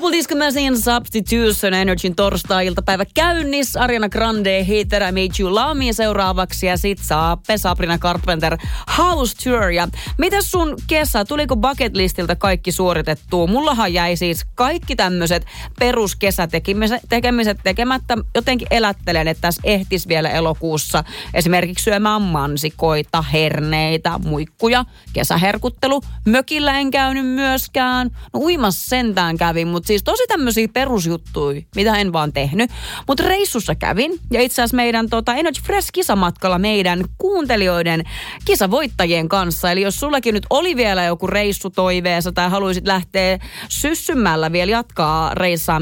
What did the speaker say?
Purple Disco Machine Substitution Energyn torstai-iltapäivä käynnissä. Ariana Grande, Heather, I Made You Love Me seuraavaksi ja sit Saappe, Sabrina Carpenter, House Tour. Ja mitäs sun kesä? Tuliko bucket listiltä kaikki suoritettua? Mullahan jäi siis kaikki tämmöiset peruskesätekemiset tekemättä. Jotenkin elättelen, että tässä ehtis vielä elokuussa esimerkiksi syömään mansikoita, herneitä, muikkuja, kesäherkuttelu. Mökillä en käynyt myöskään. No uimassa sentään kävin, mutta siis tosi tämmöisiä perusjuttuja, mitä en vaan tehnyt. Mutta reissussa kävin ja itse asiassa meidän Energy Fresh-kisamatkalla meidän kuuntelijoiden kisavoittajien kanssa. Eli jos sullakin nyt oli vielä joku reissu toiveessa tai haluaisit lähteä syssymällä vielä jatkaa reissaamista